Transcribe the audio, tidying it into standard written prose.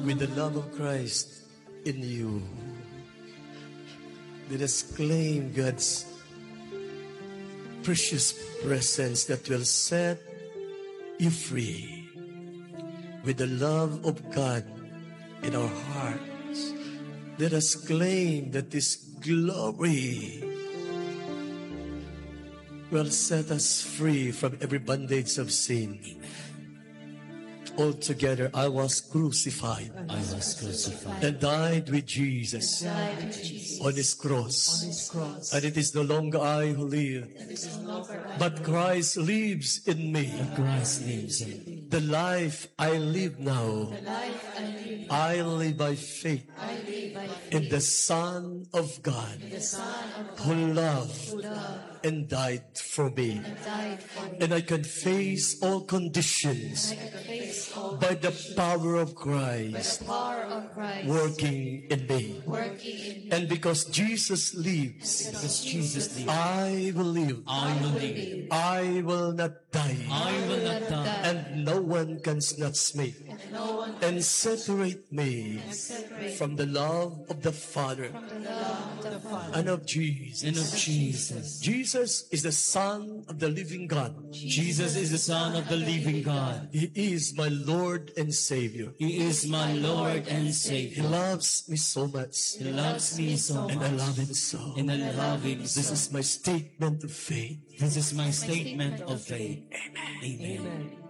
with the love of Christ in you. Let us claim God's precious presence that will set you free with the love of God in our hearts. Let us claim that this glory will set us free from every bondage of sin. Altogether, I was crucified. And died with Jesus, on His cross. And it is no longer I who live, but Christ lives in me. The life I live now, I live by faith in the Son of God, who loved and died for me. And I can face all conditions by the power of Christ working in me. And because Jesus lives, I will live. I will not die. And no one can snatch me and separate me from the love of the Father and of Jesus. Jesus is the Son of the living God. Jesus is the Son of the living God. He is my Lord and Savior. He is my Lord and Savior. He loves me so much. He loves me so and much. I love Him so. And I love Him so. This is my statement of faith. This is my statement of faith. Amen. Amen.